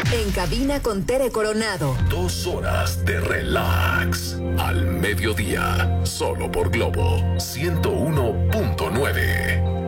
En cabina con Tere Coronado. 2 horas de relax. Al mediodía. Solo por Globo 101.9.